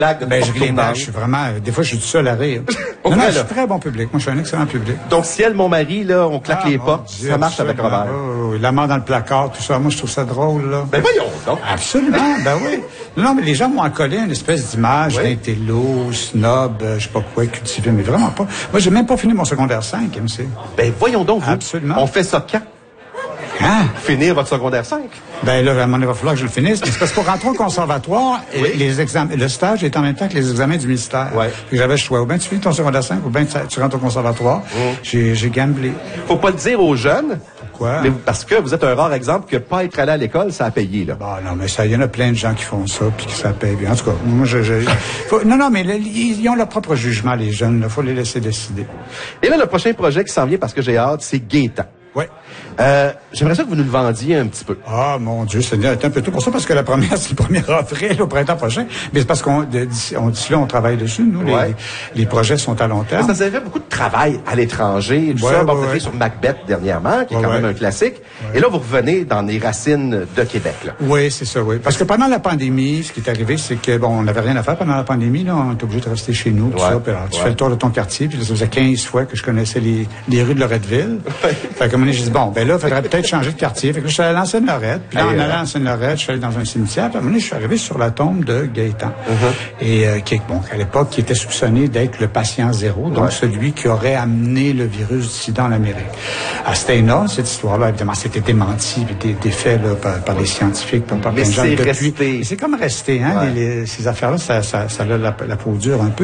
Ben, je ris les blagues, je suis vraiment, des fois, je suis tout seul à rire. Non, je suis très bon public. Moi, je suis un excellent public. Donc, Ciel, mon mari, là, on claque les portes, ça marche avec Robert. Oh, la mort dans le placard, tout ça. Moi, je trouve ça drôle, là. Ben, voyons, donc. Absolument, ben oui. Non, mais les gens m'ont accolé une espèce d'image d'intello, snob, je sais pas quoi, cultivé, mais vraiment pas. Moi, j'ai même pas fini mon secondaire 5, MC. Ben, voyons donc, vous. Absolument. On fait ça quand? Hein? Finir votre secondaire 5? Ben là, à un moment donné, il va falloir que je le finisse. Mais c'est parce que pour rentrer au conservatoire, les examens, le stage est en même temps que les examens du ministère. Ouais. Puis j'avais le choix. Ou bien tu finis ton secondaire 5, ou bien tu rentres au conservatoire. J'ai gamblé. Faut pas le dire aux jeunes. Pourquoi? Mais parce que vous êtes un rare exemple que pas être allé à l'école, ça a payé, là. Bon, non, mais ça, il y en a plein de gens qui font ça, puis que ça paye bien. En tout cas, moi, non, mais ils ont leur propre jugement, les jeunes. Il faut les laisser décider. Et là, le prochain projet qui s'en vient, parce que j'ai hâte, c'est Gaétan. Ouais. J'aimerais ça que vous nous le vendiez un petit peu. Ah, mon Dieu, Seigneur, c'est un peu tôt pour ça, parce que la première, c'est le 1er avril au printemps prochain. Mais c'est parce d'ici là, on travaille dessus, nous. Les projets sont à long terme. Ça vous avez fait beaucoup de travail à l'étranger, tout ça. Bon, vous avez fait sur Macbeth dernièrement, qui est quand même un classique. Ouais. Et là, vous revenez dans les racines de Québec, là. Oui, c'est ça, oui. Parce que pendant la pandémie, ce qui est arrivé, c'est que, bon, on n'avait rien à faire pendant la pandémie, là. On était obligé de rester chez nous, tout ça. Puis alors, tu fais le tour de ton quartier, puis là, ça faisait 15 fois que je connaissais les rues de Loretteville. Fait que, j'ai dit, bon, ben là, il faudrait peut-être changer de quartier. Fait que là, je suis allé à l'Ancienne-Lorette. Puis là, en allant à l'Ancienne-Lorette, je suis allé dans un cimetière. Puis à un moment donné, je suis arrivé sur la tombe de Gaétan. Et à l'époque, qui était soupçonné d'être le patient zéro, donc celui qui aurait amené le virus du sida en Amérique. C'était énorme, cette histoire-là. Évidemment, c'était démenti, puis défait là, par les scientifiques, par plein de gens depuis. C'est comme resté, hein, ces affaires-là, ça a la peau dure un peu.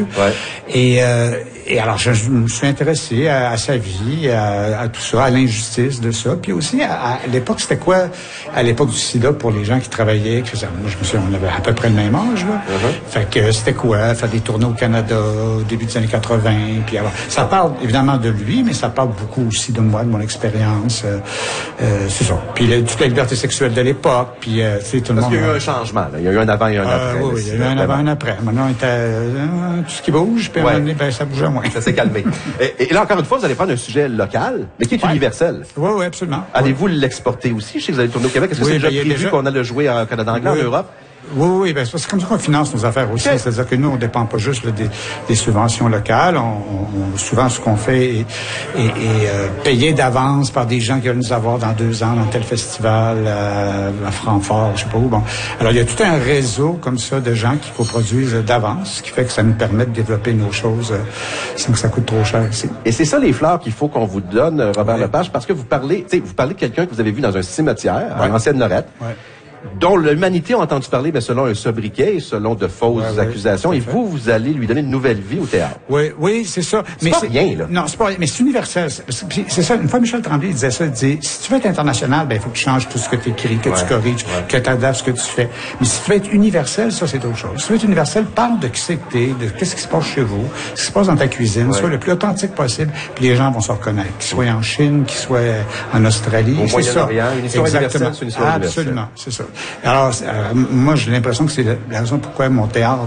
Et alors, je me suis intéressé à sa vie, à tout ça, à l'injustice de ça. Puis aussi, à l'époque, c'était quoi, à l'époque du sida, pour les gens qui travaillaient, qui faisaient, moi, je me souviens, on avait à peu près le même âge, là. Fait que c'était quoi, faire des tournées au Canada, au début des années 80. Puis alors, ça parle évidemment de lui, mais ça parle beaucoup aussi de moi, de mon expérience. C'est ça. Puis toute la liberté sexuelle de l'époque, puis tu sais, tout le monde... Parce qu'il y a eu un changement, là. Il y a eu un avant et un après. Oui, il y a eu un avant et un après. Maintenant, on était tout ce qui bouge, puis à un moment donné, ben, ça bougeait moins. Ça s'est calmé. Et là, encore une fois, vous allez prendre un sujet local, mais qui est universel. Oui, absolument. Allez-vous l'exporter aussi? Je sais que vous allez tourner au Québec. Est-ce que c'est déjà prévu qu'on a le jouer en Canada anglais, en Europe? Oui, ben c'est comme ça qu'on finance nos affaires aussi. Okay. C'est-à-dire que nous, on dépend pas juste là, des subventions locales. Souvent, ce qu'on fait est payé d'avance par des gens qui veulent nous avoir dans 2 ans dans tel festival à Francfort, je sais pas où. Bon, alors il y a tout un réseau comme ça de gens qui coproduisent d'avance, ce qui fait que ça nous permet de développer nos choses sans que ça coûte trop cher ici. Et c'est ça les fleurs qu'il faut qu'on vous donne, Robert Lepage, parce que vous parlez de quelqu'un que vous avez vu dans un cimetière en Ancienne-Lorette. Dont l'humanité a entendu parler, mais selon un sobriquet, selon de fausses accusations. Et vous allez lui donner une nouvelle vie au théâtre. Oui, c'est ça. Mais c'est pas rien, là. Non, c'est pas rien, mais c'est universel. C'est ça. Une fois, Michel Tremblay disait ça, il disait, si tu veux être international, ben, il faut que tu changes tout ce que tu écris, que tu corriges, que tu adaptes ce que tu fais. Mais si tu veux être universel, ça, c'est autre chose. Si tu veux être universel, parle de qui c'est que t'es, de qu'est-ce qui se passe chez vous, ce qui se passe dans ta cuisine, sois le plus authentique possible, puis les gens vont se reconnaître. Qu'ils soient en Chine, qu'ils soient en Australie. Au Moyen-Orient, une histoire universelle, c'est une histoire universelle. Absolument, c'est ça. Alors, moi, j'ai l'impression que c'est la raison pourquoi mon théâtre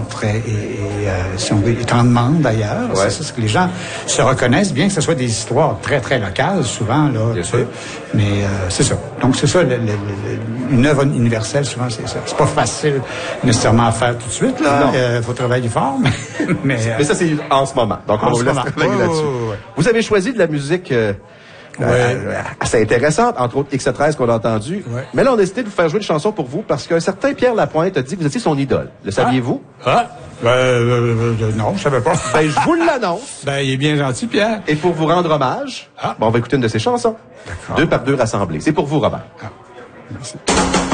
si on veut, est en demande d'ailleurs. C'est ça, c'est que les gens se reconnaissent, bien que ce soit des histoires très, très locales, souvent, là. Bien sûr. Mais c'est ça. Donc, c'est ça, une œuvre universelle, souvent, c'est ça. C'est pas facile nécessairement à faire tout de suite, là. Faut travailler fort, mais ça, c'est en ce moment. Donc, on vous laisse travailler là-dessus. Vous avez choisi de la musique... assez intéressante, entre autres X13 qu'on a entendu. Mais là, on a décidé de vous faire jouer une chanson pour vous parce qu'un certain Pierre Lapointe a dit que vous étiez son idole. Le saviez-vous? Non, je savais pas. Ben, je vous l'annonce. Ben, il est bien gentil, Pierre. Et pour vous rendre hommage, on va écouter une de ses chansons. 2 par 2 rassemblés. C'est pour vous, Robert. Merci.